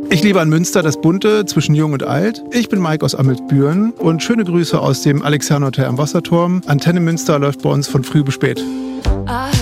Ich liebe an Münster das Bunte zwischen Jung und Alt. Ich bin Mike aus Ameltbüren und schöne Grüße aus dem Alexander Hotel am Wasserturm. Antenne Münster läuft bei uns von früh bis spät.